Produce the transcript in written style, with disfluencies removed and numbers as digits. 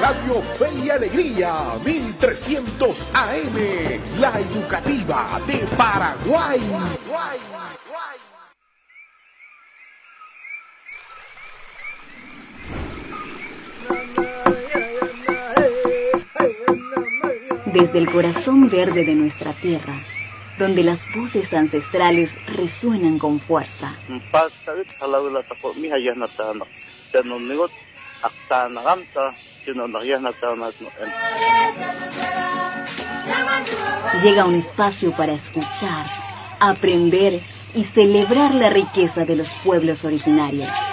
Radio Fe y Alegría, 1300 AM, la educativa de Paraguay. Desde el corazón verde de nuestra tierra, donde las voces ancestrales resuenan con fuerza. Llega un espacio para escuchar, aprender y celebrar la riqueza de los pueblos originarios.